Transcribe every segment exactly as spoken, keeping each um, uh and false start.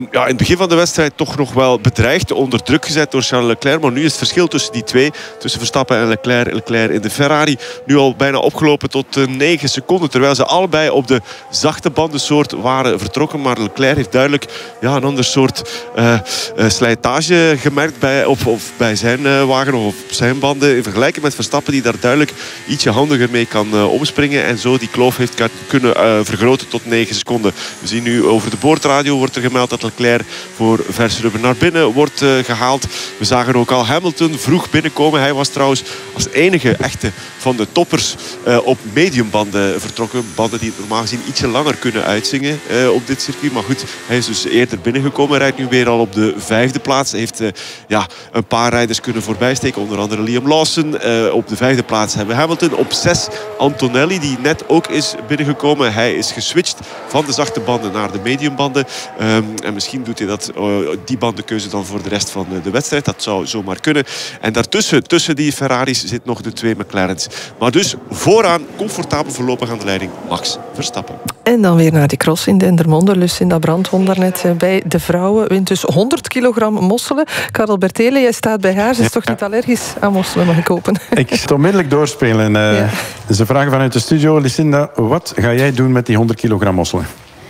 Ja, in het begin van de wedstrijd toch nog wel bedreigd, onder druk gezet door Charles Leclerc. Maar nu is het verschil tussen die twee, tussen Verstappen en Leclerc, Leclerc in de Ferrari, nu al bijna opgelopen tot uh, negen seconden. Terwijl ze allebei op de zachte bandensoort waren vertrokken. Maar Leclerc heeft duidelijk ja, een ander soort uh, uh, slijtage gemerkt bij, op, of bij zijn uh, wagen of op zijn banden. In vergelijking met Verstappen, die daar duidelijk ietsje handiger mee kan uh, omspringen. En zo die kloof heeft kan, kunnen uh, vergroten tot negen seconden. We zien nu over de boordradio wordt er gemeld dat Leclerc voor vers rubber naar binnen wordt uh, gehaald. We zagen ook al Hamilton vroeg binnenkomen. Hij was trouwens als enige echte van de toppers uh, op mediumbanden vertrokken. Banden die normaal gezien ietsje langer kunnen uitzingen uh, op dit circuit. Maar goed, hij is dus eerder binnengekomen. Hij rijdt nu weer al op de vijfde plaats. Hij heeft uh, ja, een paar rijders kunnen voorbijsteken. Onder andere Liam Lawson. Uh, op de vijfde plaats hebben we Hamilton. Op zes Antonelli, die net ook is binnengekomen. Hij is geswitcht van de zachte banden naar de mediumbanden. Um, en misschien doet hij dat, uh, die bandenkeuze dan voor de rest van de wedstrijd. Dat zou zomaar kunnen. En daartussen, tussen die Ferraris, zit nog de twee McLaren's. Maar dus vooraan, comfortabel voorlopig aan de leiding, Max Verstappen. En dan weer naar die cross in Dendermonde. Lucinda Brandt won daarnet bij de vrouwen. Wint dus honderd kilogram mosselen. Karel Bertele, jij staat bij haar. Ze is ja. toch niet allergisch aan mosselen, mag ik hopen? Ik zal onmiddellijk doorspelen. Uh, ja. Ze vragen vanuit de studio, Lucinda, wat ga jij doen met die honderd kilogram mosselen?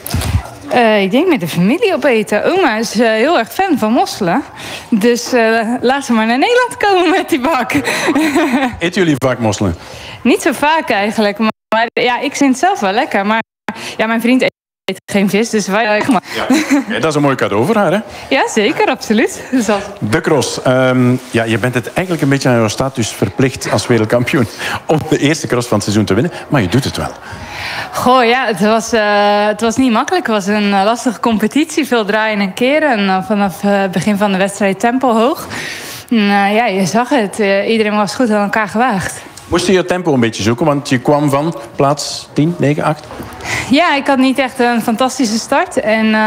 Uh, ik denk met de familie opeten. Oma is uh, heel erg fan van mosselen. Dus uh, laat ze maar naar Nederland komen met die bak. Eten jullie vaak mosselen? Niet zo vaak eigenlijk. Maar, maar ja, ik vind het zelf wel lekker. Maar ja, mijn vriend eet geen vis. Dus wij... Uh, ja. Ja, dat is een mooi cadeau voor haar, hè? Ja, zeker. Absoluut. Dus dat... De cross. Um, ja, je bent het eigenlijk een beetje aan jouw status verplicht als wereldkampioen om de eerste cross van het seizoen te winnen. Maar je doet het wel. Goh, ja, het was, uh, het was niet makkelijk. Het was een uh, lastige competitie. Veel draaien en keren. En uh, vanaf het uh, begin van de wedstrijd tempo hoog. En, uh, ja, je zag het. Uh, iedereen was goed aan elkaar gewaagd. Moest je je tempo een beetje zoeken? Want je kwam van plaats tien, negen, acht. Ja, ik had niet echt een fantastische start. En uh,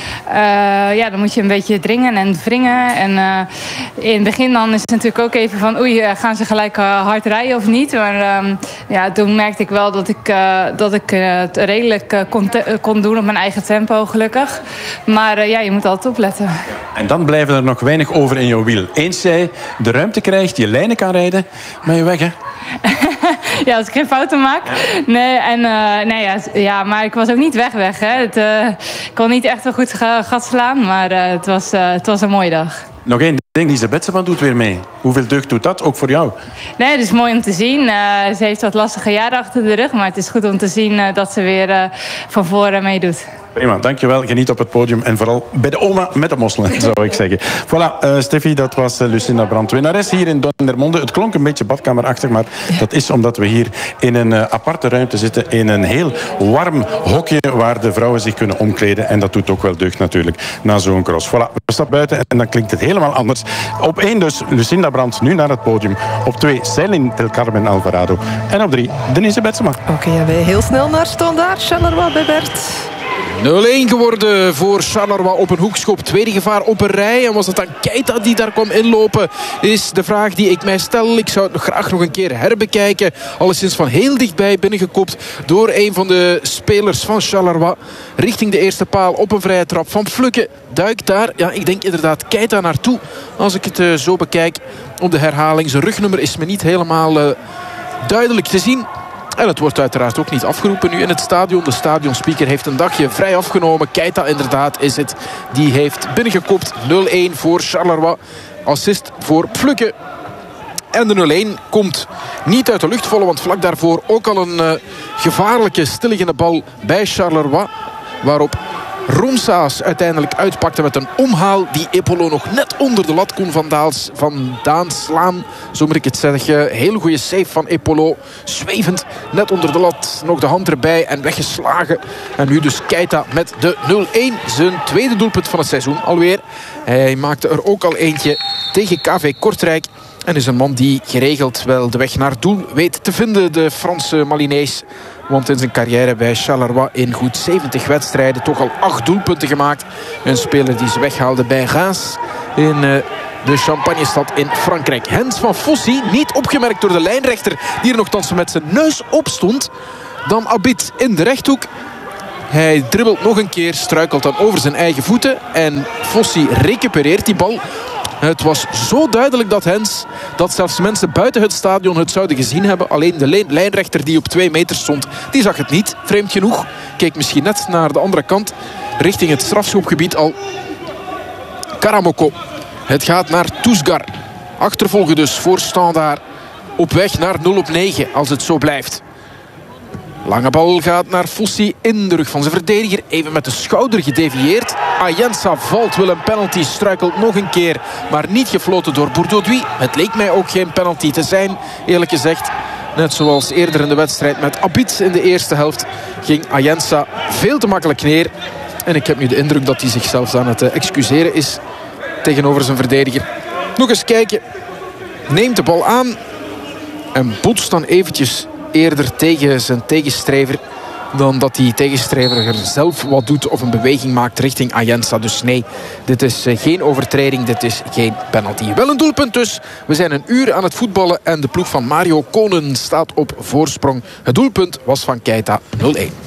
uh, ja, dan moet je een beetje dringen en wringen. En uh, in het begin dan is het natuurlijk ook even van... oei, gaan ze gelijk uh, hard rijden of niet? Maar um, ja, toen merkte ik wel dat ik, uh, dat ik uh, het redelijk uh, kon, te- kon doen op mijn eigen tempo, gelukkig. Maar uh, ja, je moet altijd opletten. En dan blijven er nog weinig over in jouw wiel. Eens jij de ruimte krijgt, je lijnen kan rijden, ben je weg, hè? Ja, als ik geen fouten maak. Ja. Nee, en, uh, nee ja, ja, maar ik was ook niet weg weg. Hè. Het, uh, ik kon niet echt wel goed gat slaan, maar uh, het, was, uh, het was een mooie dag. Nog één ding, Lise Betseman doet weer mee. Hoeveel deugd doet dat, ook voor jou? Nee, het is mooi om te zien. Uh, ze heeft wat lastige jaren achter de rug, maar het is goed om te zien uh, dat ze weer uh, van voren meedoet. Prima, dankjewel. Geniet op het podium en vooral bij de oma met de mosselen, zou ik zeggen. Voilà, uh, Steffi, dat was uh, Lucinda Brandt, winnares hier in Dendermonde. Het klonk een beetje badkamerachtig, maar dat is omdat we hier in een uh, aparte ruimte zitten, in een heel warm hokje waar de vrouwen zich kunnen omkleden. En dat doet ook wel deugd natuurlijk, na zo'n cross. Voilà, we stappen buiten en dan klinkt het helemaal anders. Op één dus Lucinda Brandt, nu naar het podium. Op twee Celine del Carmen Alvarado. En op drie Denise Betsema. Oké, okay, en wij heel snel naar Standaard. Charleroi bij Bert. nul-één geworden voor Charleroi op een hoekschop. Tweede gevaar op een rij. En was het dan Keita die daar kwam inlopen? Is de vraag die ik mij stel. Ik zou het nog graag nog een keer herbekijken. Alleszins van heel dichtbij binnengekopt door een van de spelers van Charleroi. Richting de eerste paal op een vrije trap van Flukke. Duikt daar, ja, ik denk inderdaad Keita naartoe. Als ik het uh, zo bekijk op de herhaling. Zijn rugnummer is me niet helemaal uh, duidelijk te zien. En het wordt uiteraard ook niet afgeroepen nu in het stadion. De stadionspeaker heeft een dagje vrij afgenomen. Keita inderdaad is het. Die heeft binnengekopt. nul-één voor Charleroi. Assist voor Flukke. En de nul-één komt niet uit de lucht vallen. Want vlak daarvoor ook al een uh, gevaarlijke stilliggende bal bij Charleroi. Waarop Romsaas uiteindelijk uitpakte met een omhaal die Epolo nog net onder de lat kon vandaals, vandaan slaan. Zo moet ik het zeggen. Hele goede save van Epolo. Zwevend net onder de lat. Nog de hand erbij en weggeslagen. En nu dus Keita met de nul-één. Zijn tweede doelpunt van het seizoen alweer. Hij maakte er ook al eentje tegen K V Kortrijk. En is een man die geregeld wel de weg naar doel weet te vinden. De Franse Malinees. Want in zijn carrière bij Charleroi in goed zeventig wedstrijden toch al acht doelpunten gemaakt. Een speler die ze weghaalde bij Reims in uh, de Champagnestad in Frankrijk. Hens van Fossi, niet opgemerkt door de lijnrechter, die er nogthans met zijn neus op stond. Dan Abid in de rechthoek. Hij dribbelt nog een keer, struikelt dan over zijn eigen voeten. En Fossi recupereert die bal. Het was zo duidelijk dat Hens, dat zelfs mensen buiten het stadion het zouden gezien hebben. Alleen de lijnrechter die op twee meter stond, die zag het niet, vreemd genoeg. Keek misschien net naar de andere kant, richting het strafschopgebied al. Karamoko. Het gaat naar Toesgar. Achtervolgen dus voor Standaard. Op weg naar nul op negen als het zo blijft. Lange bal gaat naar Fossi in de rug van zijn verdediger. Even met de schouder gedevieerd. Ayensa valt, wil een penalty, struikelt nog een keer. Maar niet gefloten door Bourdoudoui. Het leek mij ook geen penalty te zijn, eerlijk gezegd. Net zoals eerder in de wedstrijd met Abid in de eerste helft ging Ayensa veel te makkelijk neer. En ik heb nu de indruk dat hij zichzelf aan het excuseren is tegenover zijn verdediger. Nog eens kijken. Neemt de bal aan. En botst dan eventjes eerder tegen zijn tegenstrever dan dat die tegenstrever zelf wat doet of een beweging maakt richting Ayensa. Dus nee, dit is geen overtreding, dit is geen penalty. Wel een doelpunt dus. We zijn een uur aan het voetballen en de ploeg van Mario Konen staat op voorsprong. Het doelpunt was van Keita nul één.